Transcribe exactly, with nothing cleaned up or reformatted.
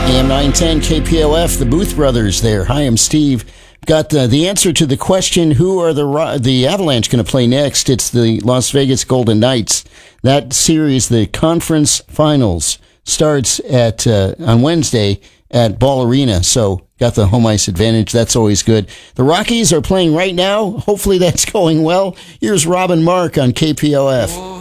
A M nine ten K P O F, the Booth Brothers there. Hi, I'm Steve. Got uh, the answer to the question, who are the the Avalanche going to play next? It's the Las Vegas Golden Knights. That series, the conference finals, starts at uh, on Wednesday at Ball Arena. So got the home ice advantage. That's always good. The Rockies are playing right now. Hopefully that's going well. Here's Rob and Mark on K P O F.